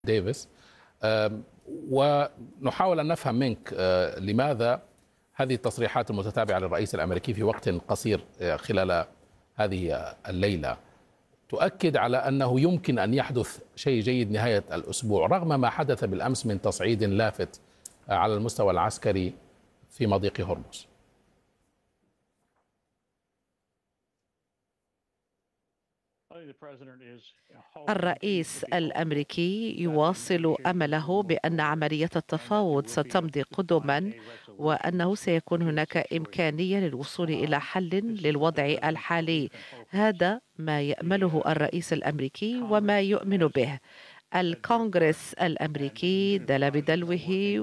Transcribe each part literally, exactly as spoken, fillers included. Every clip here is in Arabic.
ديفيس. ونحاول أن نفهم منك لماذا هذه التصريحات المتتابعة للرئيس الأمريكي في وقت قصير خلال هذه الليلة تؤكد على أنه يمكن أن يحدث شيء جيد نهاية الأسبوع رغم ما حدث بالأمس من تصعيد لافت على المستوى العسكري في مضيق هرمز. الرئيس الأمريكي يواصل أمله بأن عملية التفاوض ستمضي قدما وأنه سيكون هناك إمكانية للوصول إلى حل للوضع الحالي. هذا ما يأمله الرئيس الأمريكي وما يؤمن به. الكونغرس الأمريكي دل بدلوه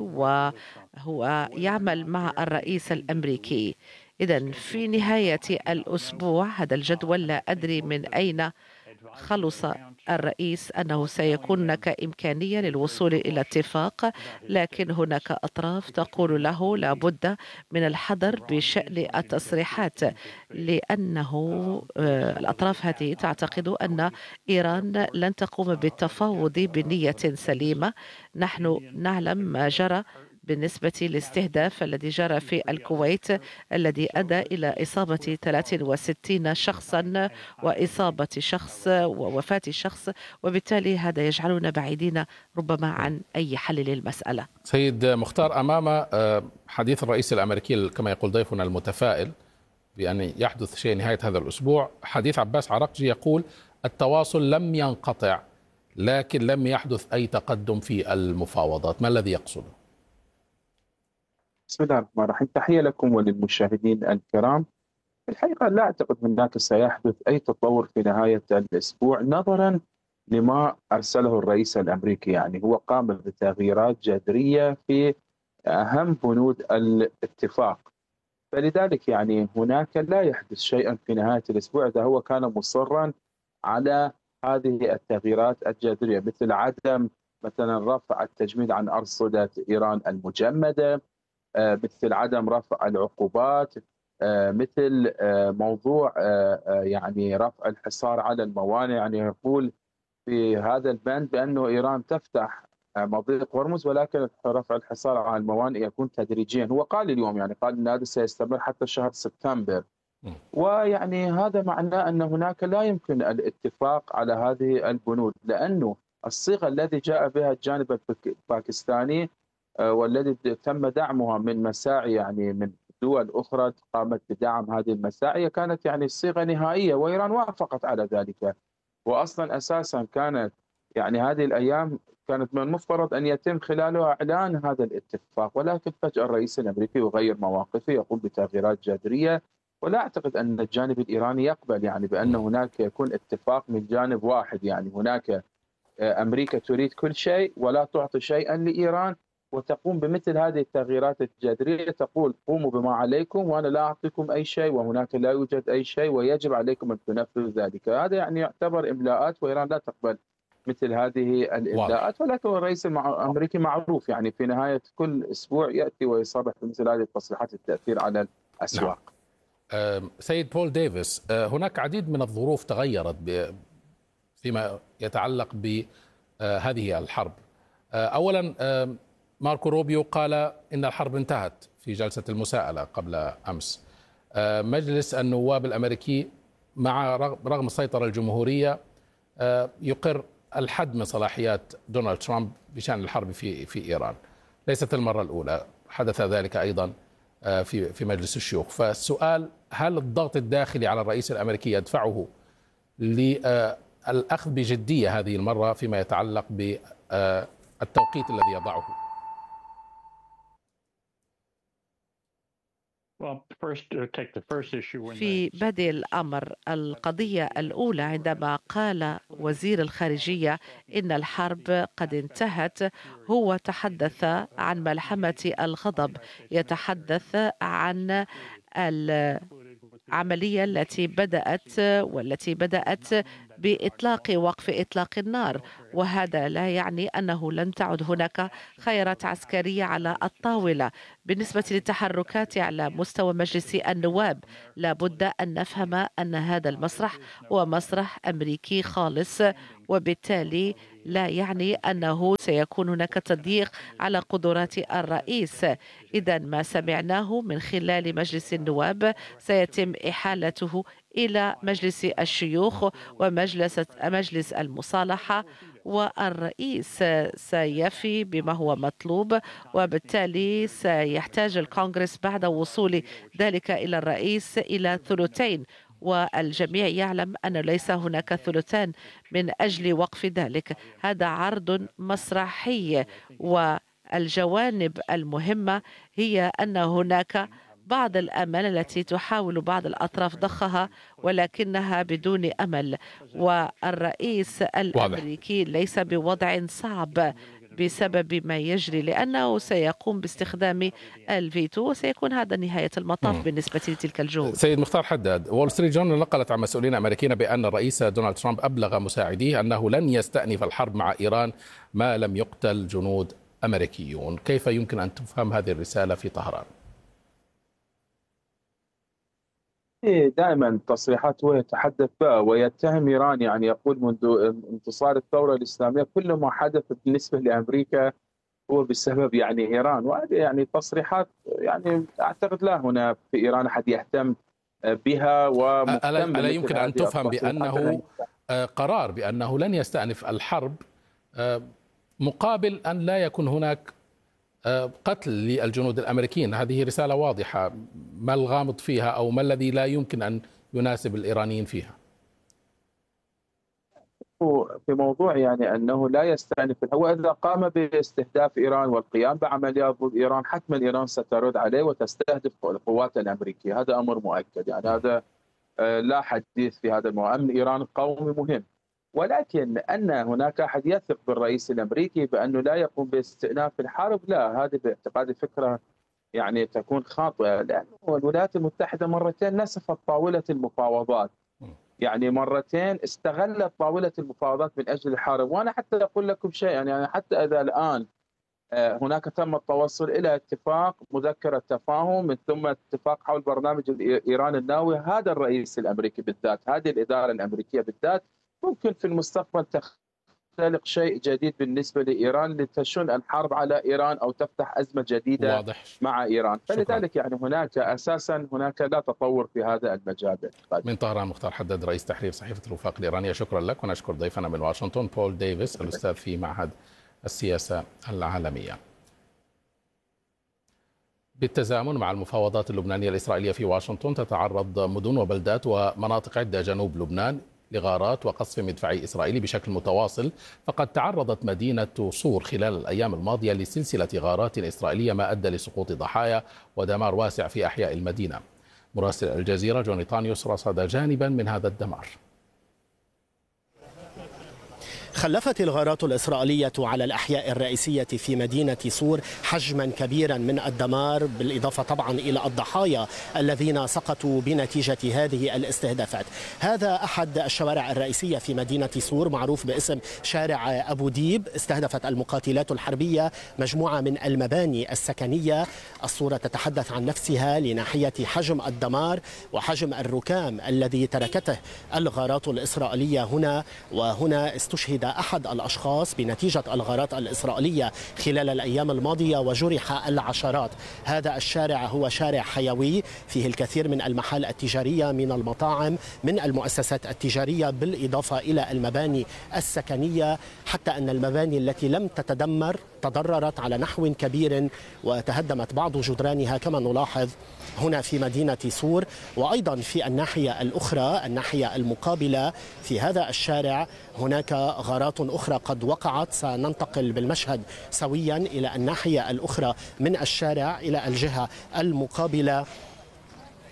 وهو يعمل مع الرئيس الأمريكي. إذن في نهاية الأسبوع هذا الجدول لا أدري من أين خلص الرئيس أنه سيكون هناك إمكانية للوصول إلى اتفاق، لكن هناك أطراف تقول له لابد من الحذر بشأن التصريحات، لأنه الأطراف هذه تعتقد أن إيران لن تقوم بالتفاوض بنية سليمة. نحن نعلم ما جرى بالنسبة للاستهداف الذي جرى في الكويت الذي أدى إلى إصابة ثلاثة وستين شخصا وإصابة شخص ووفاة شخص، وبالتالي هذا يجعلنا بعيدين ربما عن أي حل للمسألة. سيد مختار، أمام حديث الرئيس الأمريكي كما يقول ضيفنا المتفائل بأن يحدث شيء نهاية هذا الأسبوع، حديث عباس عراقجي يقول التواصل لم ينقطع لكن لم يحدث أي تقدم في المفاوضات. ما الذي يقصده؟ بسم الله الرحمن الرحيم. تحية لكم وللمشاهدين الكرام. الحقيقة لا أعتقد هناك سيحدث أي تطور في نهاية الأسبوع نظرا لما أرسله الرئيس الأمريكي. يعني هو قام بتغييرات جذرية في أهم بنود الاتفاق، فلذلك يعني هناك لا يحدث شيئا في نهاية الأسبوع إذا هو كان مصرا على هذه التغييرات الجذرية، مثل عدم مثلا رفع التجميد عن أرصدة إيران المجمدة، مثل عدم رفع العقوبات، مثل موضوع يعني رفع الحصار على الموانئ. يعني يقول في هذا البند بأنه إيران تفتح مضيق هرمز ولكن رفع الحصار على الموانئ يكون تدريجيا. هو قال اليوم يعني قال أن هذا سيستمر حتى شهر سبتمبر، ويعني هذا معناه أن هناك لا يمكن الاتفاق على هذه البنود، لأنه الصيغة التي جاء بها الجانب الباكستاني والذي تم دعمها من مساعي يعني من دول أخرى قامت بدعم هذه المساعي كانت يعني الصيغة نهائية، وإيران وافقت على ذلك. وأصلا أساسا كانت يعني هذه الأيام كانت من المفترض أن يتم خلالها إعلان هذا الاتفاق، ولكن فجأة الرئيس الأمريكي يغير مواقفه، يقوم بتغييرات جذرية. ولا أعتقد أن الجانب الإيراني يقبل يعني بأن هناك يكون اتفاق من جانب واحد. يعني هناك أمريكا تريد كل شيء ولا تعطي شيئا لإيران، وتقوم بمثل هذه التغييرات الجذرية، تقول قوموا بما عليكم وأنا لا أعطيكم أي شيء وهناك لا يوجد أي شيء ويجب عليكم أن تنفذوا ذلك. هذا يعني يعتبر إملاءات، وإيران لا تقبل مثل هذه الإملاءات. ولكن الرئيس الأمريكي معروف يعني في نهاية كل أسبوع يأتي ويصرح بمثل هذه التصريحات التأثير على الأسواق. نعم. سيد بول ديفيس، هناك عديد من الظروف تغيرت فيما يتعلق بهذه الحرب. أولا ماركو روبيو قال إن الحرب انتهت في جلسة المساءلة قبل أمس. مجلس النواب الأمريكي مع رغم السيطرة الجمهورية يقر الحد من صلاحيات دونالد ترامب بشأن الحرب في في إيران. ليست المرة الأولى، حدث ذلك أيضا في في مجلس الشيوخ. فالسؤال، هل الضغط الداخلي على الرئيس الأمريكي يدفعه للأخذ بجدية هذه المرة فيما يتعلق بالتوقيت الذي يضعه؟ في بدء الأمر، القضية الأولى عندما قال وزير الخارجية إن الحرب قد انتهت، هو تحدث عن ملحمة الغضب، يتحدث عن العملية التي بدأت والتي بدأت بإطلاق وقف إطلاق النار، وهذا لا يعني أنه لن تعد هناك خيارات عسكرية على الطاولة. بالنسبة للتحركات على مستوى مجلس النواب، لابد أن نفهم أن هذا المسرح هو مسرح أمريكي خالص، وبالتالي لا يعني أنه سيكون هناك تضييق على قدرات الرئيس. إذا ما سمعناه من خلال مجلس النواب سيتم إحالته إلى مجلس الشيوخ ومجلس مجلس المصالحة، والرئيس سيفي بما هو مطلوب، وبالتالي سيحتاج الكونغرس بعد وصول ذلك إلى الرئيس إلى ثلثين، والجميع يعلم أن ليس هناك ثلثان من أجل وقف ذلك. هذا عرض مسرحي، والجوانب المهمة هي أن هناك بعض الأمل التي تحاول بعض الأطراف ضخها ولكنها بدون أمل، والرئيس الأمريكي ليس بوضع صعب بسبب ما يجري، لأنه سيقوم باستخدام الفيتو، وسيكون هذا نهاية المطاف بالنسبة لتلك الجهود. سيد مختار حداد، وول ستريت جورنال نقلت عن مسؤولين أمريكيين بأن الرئيس دونالد ترامب أبلغ مساعديه أنه لن يستأنف الحرب مع إيران ما لم يقتل جنود أمريكيون. كيف يمكن أن تفهم هذه الرسالة في طهران؟ دائما تصريحات هو يتحدث بها ويتهم إيران، يعني يقول منذ انتصار الثورة الإسلامية كل ما حدث بالنسبة لأمريكا هو بسبب يعني إيران، وهذه يعني تصريحات يعني أعتقد لا هنا في إيران أحد يهتم بها. ومهتم ألا يمكن أن تفهم بأنه قرار بأنه لن يستأنف الحرب مقابل أن لا يكون هناك قتل للجنود الأمريكيين؟ هذه رسالة واضحة، ما الغامض فيها أو ما الذي لا يمكن أن يناسب الإيرانيين فيها؟ في موضوع يعني أنه لا يستأنف، هو إذا قام باستهداف إيران والقيام بعمليات ضد إيران حتما إيران سترد عليه وتستهدف القوات الأمريكية، هذا أمر مؤكد، يعني هذا لا حديث في هذا الموضوع. أمن إيران قومي مهم، ولكن أن هناك أحد يثق بالرئيس الأمريكي بأنه لا يقوم باستئناف الحرب، لا، هذه باعتقادي فكرة يعني تكون خاطئة، لأن الولايات المتحدة مرتين نسفت طاولة المفاوضات، يعني مرتين استغلت طاولة المفاوضات من أجل الحرب. وأنا حتى أقول لكم شيء، يعني حتى إذا الآن هناك تم التوصل إلى اتفاق مذكرة تفاهم من ثم اتفاق حول برنامج إيران النووي، هذا الرئيس الأمريكي بالذات، هذه الإدارة الأمريكية بالذات ممكن في المستقبل تخلق شيء جديد بالنسبة لإيران لتشن الحرب على إيران أو تفتح أزمة جديدة واضح مع إيران. فلذلك يعني هناك أساسا هناك لا تطور في هذا المجال. من طهران مختار حداد، رئيس تحرير صحيفة الوفاق الإيرانية، شكرا لك. ونشكر ضيفنا من واشنطن بول ديفيس، الأستاذ في معهد السياسة العالمية. بالتزامن مع المفاوضات اللبنانية الإسرائيلية في واشنطن، تتعرض مدن وبلدات ومناطق عدة جنوب لبنان لغارات وقصف مدفعي إسرائيلي بشكل متواصل. فقد تعرضت مدينة صور خلال الأيام الماضية لسلسلة غارات إسرائيلية ما أدى لسقوط ضحايا ودمار واسع في أحياء المدينة. مراسل الجزيرة جوني طانيوس رصد جانبا من هذا الدمار. خلفت الغارات الإسرائيلية على الأحياء الرئيسية في مدينة صور حجما كبيرا من الدمار، بالإضافة طبعا إلى الضحايا الذين سقطوا بنتيجة هذه الاستهدافات. هذا أحد الشوارع الرئيسية في مدينة صور معروف باسم شارع أبو ديب. استهدفت المقاتلات الحربية مجموعة من المباني السكنية. الصورة تتحدث عن نفسها لناحية حجم الدمار وحجم الركام الذي تركته الغارات الإسرائيلية هنا. وهنا استشهد أحد الأشخاص بنتيجة الغارات الإسرائيلية خلال الأيام الماضية وجرح العشرات. هذا الشارع هو شارع حيوي فيه الكثير من المحال التجارية، من المطاعم، من المؤسسات التجارية، بالإضافة إلى المباني السكنية، حتى أن المباني التي لم تتدمر تضررت على نحو كبير وتهدمت بعض جدرانها كما نلاحظ هنا في مدينة صور. وأيضا في الناحية الأخرى، الناحية المقابلة في هذا الشارع، هناك غارات أخرى قد وقعت. سننتقل بالمشهد سويا إلى الناحية الأخرى من الشارع إلى الجهة المقابلة.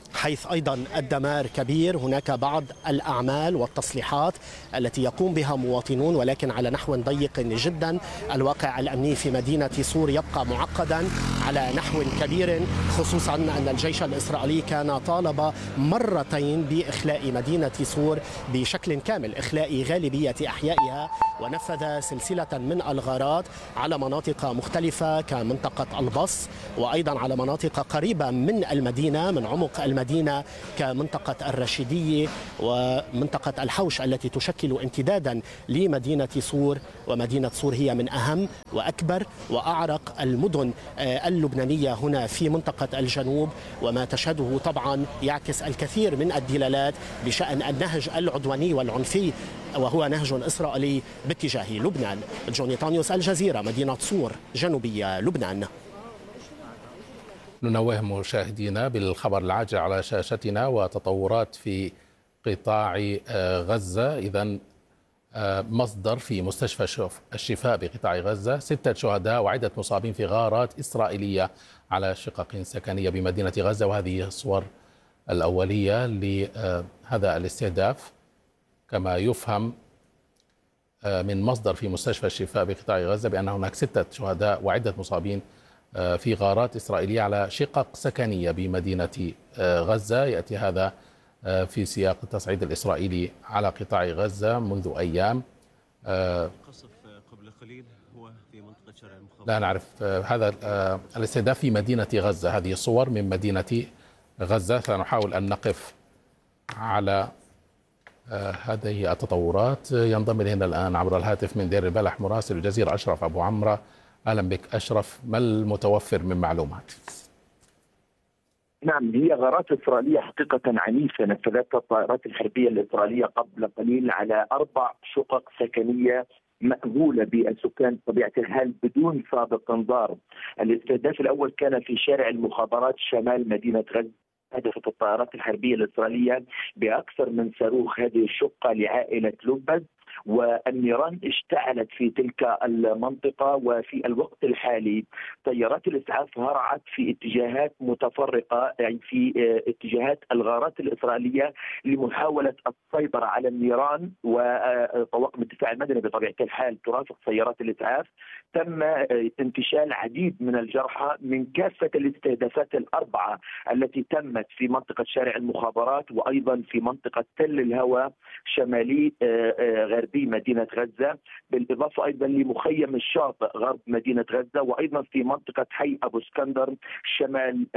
حيث أيضا الدمار كبير. هناك بعض الأعمال والتصليحات التي يقوم بها مواطنون ولكن على نحو ضيق جدا. الواقع الأمني في مدينة صور يبقى معقدا على نحو كبير، خصوصا أن الجيش الإسرائيلي كان طالب مرتين بإخلاء مدينة صور بشكل كامل، إخلاء غالبية أحيائها، ونفذ سلسلة من الغارات على مناطق مختلفة كمنطقة البص، وأيضا على مناطق قريبة من المدينة من عمق المدينة كمنطقة الرشيدية ومنطقة الحوش التي تشكل امتدادا لمدينة صور. ومدينة صور هي من أهم وأكبر وأعرق المدن اللبنانية هنا في منطقة الجنوب، وما تشهده طبعا يعكس الكثير من الدلالات بشأن النهج العدواني والعنفي، وهو نهج إسرائيلي باتجاه لبنان. جوني طانيوس، الجزيرة، مدينة صور، جنوبية لبنان. ننوه مشاهدينا بالخبر العاجل على شاشتنا وتطورات في قطاع غزة. إذن مصدر في مستشفى الشفاء بقطاع غزة: ستة شهداء وعدة مصابين في غارات إسرائيلية على شقق سكنية بمدينة غزة. وهذه الصور الأولية لهذا الاستهداف كما يفهم من مصدر في مستشفى الشفاء بقطاع غزة بأن هناك ستة شهداء وعدة مصابين في غارات إسرائيلية على شقق سكنية بمدينة غزة. يأتي هذا في سياق التصعيد الإسرائيلي على قطاع غزة منذ أيام. القصف قبل قليل هو في منطقة شارع المخابرات. لا نعرف هذا الاستهداف في مدينة غزة. هذه صور من مدينة غزة. سنحاول أن نقف على هذه التطورات. ينضم إلينا الآن عبر الهاتف من دير البلح مراسل الجزيرة أشرف أبو عمرة. أهلا بك أشرف، ما المتوفر من معلومات؟ نعم، هي غارات إسرائيلية حقيقة عنيفة نفذتها الطائرات الحربية الإسرائيلية قبل قليل على أربع شقق سكنية مأهولة بالسكان بطبيعة الحال بدون سابق انذار. الاستهداف الأول كان في شارع المخابرات شمال مدينة غزة. هدفت الطائرات الحربية الإسرائيلية بأكثر من صاروخ هذه الشقة لعائلة لوبز، والنيران اشتعلت في تلك المنطقة. وفي الوقت الحالي طيارات الإسعاف هرعت في اتجاهات متفرقة، يعني في اتجاهات الغارات الإسرائيلية لمحاولة السيطرة على النيران. وطواقم الدفاع المدني بطبيعة الحال ترافق سيارات الإسعاف. تم انتشال عديد من الجرحى من كافة الاستهدافات الأربعة التي تمت في منطقة شارع المخابرات، وأيضا في منطقة تل الهوى شمالي غربي مدينة غزة، بالإضافة أيضا لمخيم الشاطئ غرب مدينة غزة، وأيضا في منطقة حي أبو اسكندر شمال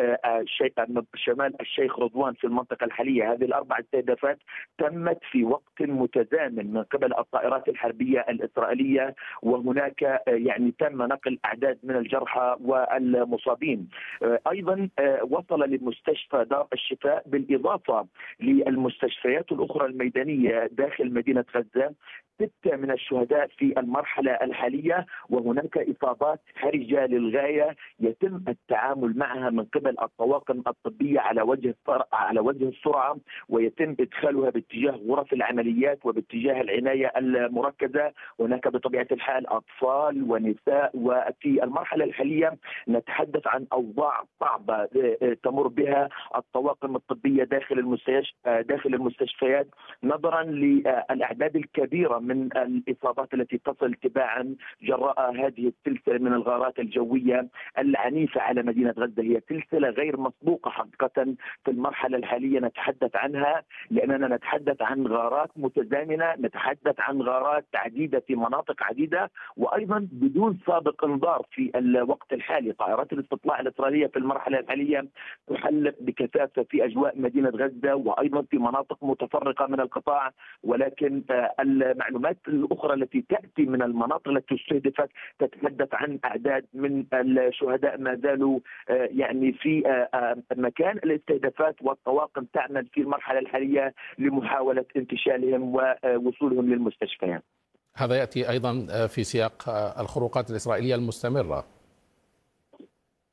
شمال الشيخ رضوان في المنطقة الحالية. هذه الأربع استهدافات تمت في وقت متزامن من قبل الطائرات الحربية الإسرائيلية، وهناك يعني تم نقل أعداد من الجرحى والمصابين. أيضا وصل لمستشفى دار الشفاء بالإضافة للمستشفيات الأخرى الميدانية داخل مدينة غزة ستة من الشهداء في المرحلة الحالية، وهناك إصابات حرجة للغاية يتم التعامل معها من قبل الطواقم الطبية على وجه على وجه السرعة، ويتم إدخالها باتجاه غرف العمليات وباتجاه العناية المركزة. هناك بطبيعة الحال أطفال ونساء، وفي المرحلة الحالية نتحدث عن أوضاع صعبة تمر بها الطواقم الطبية داخل المستشفى داخل المستشفيات نظرا للأعداد الكبيرة من الإصابات التي تصل تباعا جراء هذه السلسلة من الغارات الجوية العنيفة على مدينة غزة. هي سلسلة غير مسبوقة حقيقة في المرحلة الحالية نتحدث عنها، لأننا نتحدث عن غارات متزامنة، نتحدث عن غارات عديدة في مناطق عديدة، وأيضا بدون سابق انذار في الوقت الحالي. طائرات الاستطلاع الإسرائيلية في المرحلة الحالية تحلق بكثافة في أجواء مدينة غزة وأيضا في مناطق متفرقة من القطاع، ولكن المعلومات الأخرى التي تأتي من المناطق التي استهدفت تتحدث عن أعداد من الشهداء ما زالوا يعني في مكان الاستهدافات، والطواقم تعمل في المرحلة الحالية لمحاولة انتشالهم ووصولهم للمستشفيات. هذا يأتي أيضا في سياق الخروقات الإسرائيلية المستمرة.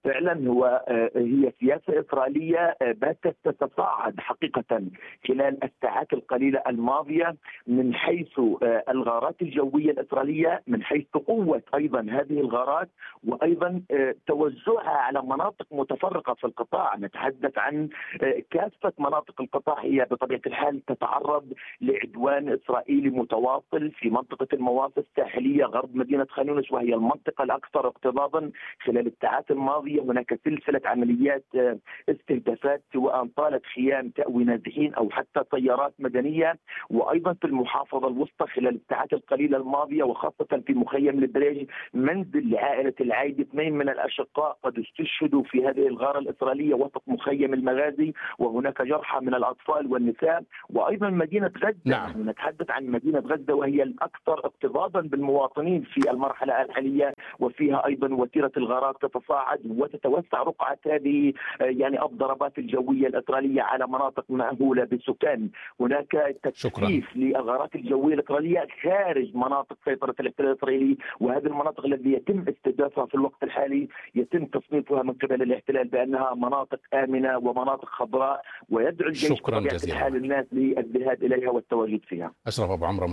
فعلا هو هي سياسة إسرائيلية باتت تتصاعد حقيقة خلال الساعات القليلة الماضية من حيث الغارات الجوية الإسرائيلية، من حيث قوة أيضا هذه الغارات، وأيضا توزعها على مناطق متفرقة في القطاع. نتحدث عن كافة مناطق القطاع هي بطبيعة الحال تتعرض لعدوان إسرائيلي متواصل في منطقة المواصل الساحلية غرب مدينة خان يونس، وهي المنطقة الأكثر اكتظاظا خلال الساعات الماضية. هناك سلسلة عمليات استهدافات سواء طالت خيام تأوي نازحين أو حتى طيارات مدنية. وأيضا في المحافظة الوسطى خلال الساعات القليلة الماضية وخاصة في مخيم البريج منزل لعائلة العايدي، اثنين من الأشقاء قد استشهدوا في هذه الغارة الإسرائيلية وسط مخيم المغازي، وهناك جرحى من الأطفال والنساء. وأيضا مدينة غزة، نعم. نتحدث عن مدينة غزة وهي الأكثر اكتظاظا بالمواطنين في المرحلة الحالية، وفيها أيضا وتيرة الغارات تتصاعد وتتوسع رقعة هذه يعني الضربات الجوية الإسرائيلية على مناطق مأهولة بالسكان. هناك تكثيف للغارات الجوية الإسرائيلية خارج مناطق سيطرة الاحتلال الإسرائيلي، وهذه المناطق التي يتم استهدافها في الوقت الحالي يتم تصنيفها من قبل الاحتلال بأنها مناطق آمنة ومناطق خضراء، ويدعو الجيش بطبيعة الحال الناس للذهاب إليها والتواجد فيها. أشرف أبو عمرو.